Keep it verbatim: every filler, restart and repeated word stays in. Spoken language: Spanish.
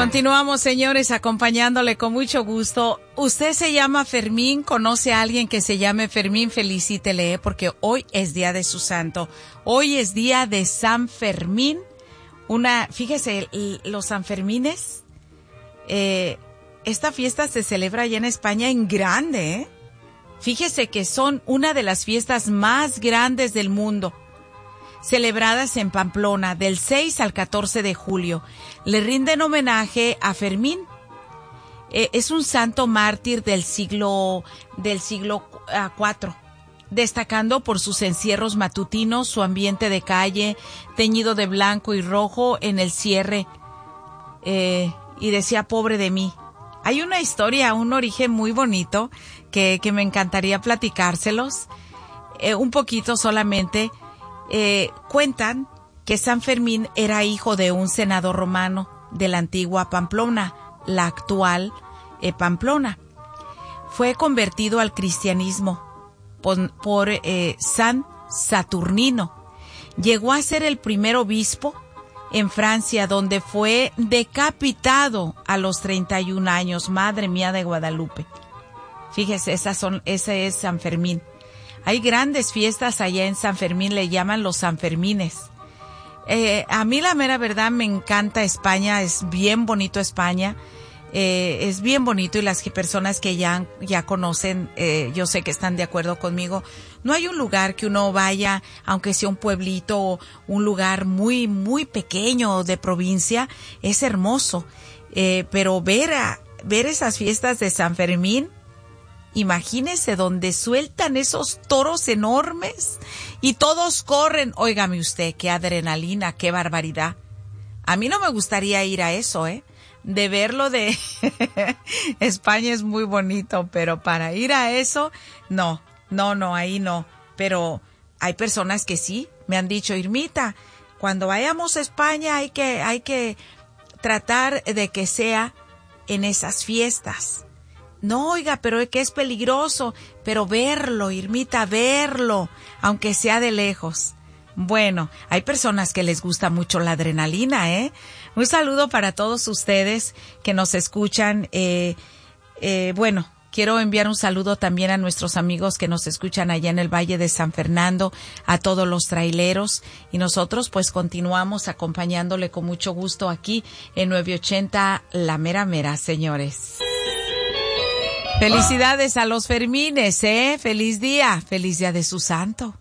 Continuamos, señores, acompañándole con mucho gusto. Usted se llama Fermín, conoce a alguien que se llame Fermín, felicítele, porque hoy es día de su santo. Hoy es día de San Fermín. Una, fíjese, los Sanfermines, eh, esta fiesta se celebra allá en España en grande, ¿eh? Fíjese que son una de las fiestas más grandes del mundo, celebradas en Pamplona del seis al catorce de julio. Le rinden homenaje a Fermín. Eh, es un santo mártir del siglo del siglo cuatro, destacando por sus encierros matutinos, su ambiente de calle, teñido de blanco y rojo en el cierre, eh, y decía, pobre de mí. Hay una historia, un origen muy bonito que, que me encantaría platicárselos, eh, un poquito solamente. Eh, cuentan que San Fermín era hijo de un senador romano de la antigua Pamplona, la actual eh, Pamplona. Fue convertido al cristianismo por, por eh, San Saturnino. Llegó a ser el primer obispo en Francia, donde fue decapitado a los treinta y un años. Madre mía de Guadalupe. Fíjese, esas son, ese es San Fermín. Hay grandes fiestas allá en San Fermín, le llaman los Sanfermines. Eh, a mí la mera verdad me encanta España, es bien bonito España, eh, es bien bonito, y las personas que ya, ya conocen, eh, yo sé que están de acuerdo conmigo. No hay un lugar que uno vaya, aunque sea un pueblito o un lugar muy, muy pequeño de provincia, es hermoso. Eh, pero ver a, ver esas fiestas de San Fermín, imagínese donde sueltan esos toros enormes y todos corren. Óigame usted, qué adrenalina, qué barbaridad. A mí no me gustaría ir a eso, ¿eh? De verlo de España es muy bonito, pero para ir a eso, no, no, no, ahí no. Pero hay personas que sí, me han dicho, Irmita, cuando vayamos a España hay que, hay que tratar de que sea en esas fiestas. No, oiga, pero es que es peligroso, pero verlo, Irmita, verlo, aunque sea de lejos. Bueno, hay personas que les gusta mucho la adrenalina, ¿eh? Un saludo para todos ustedes que nos escuchan. Eh, eh, bueno, quiero enviar un saludo también a nuestros amigos que nos escuchan allá en el Valle de San Fernando, a todos los traileros, y nosotros pues continuamos acompañándole con mucho gusto aquí en nueve ochenta La Mera Mera, señores. Felicidades a los Fermines, ¿eh? Feliz día, feliz día de su santo.